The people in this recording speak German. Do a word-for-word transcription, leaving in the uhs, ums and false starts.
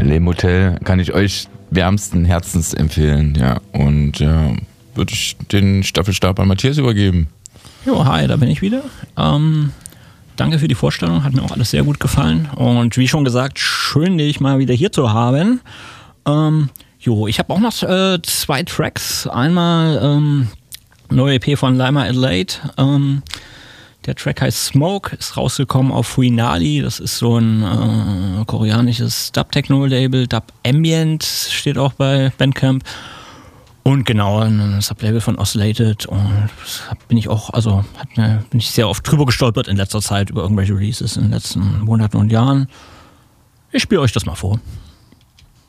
Le Motel kann ich euch wärmsten Herzens empfehlen, ja. Und ja, würde ich den Staffelstab an Matthias übergeben. Jo, hi, da bin ich wieder. Ähm, danke für die Vorstellung, hat mir auch alles sehr gut gefallen. Und wie schon gesagt, schön, dich mal wieder hier zu haben. Ähm, jo, ich habe auch noch äh, zwei Tracks. Einmal ähm, neue E P von Lima Adelaide. Ähm, der Track heißt Smoke, ist rausgekommen auf Fuinali. Das ist so ein äh, koreanisches Dub-Techno-Label. Dub Ambient steht auch bei Bandcamp. Und genau, ein Sublabel von Oscillated. Und da bin ich auch, also hat mir, bin ich sehr oft drüber gestolpert in letzter Zeit über irgendwelche Releases in den letzten Monaten und Jahren. Ich spiele euch das mal vor.